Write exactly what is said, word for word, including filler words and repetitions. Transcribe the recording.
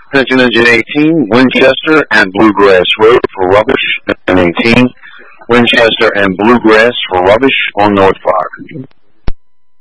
Attention engine eighteen, Winchester and Bluegrass Road for rubbish. And eighteen, Winchester and Bluegrass for rubbish on North Fire.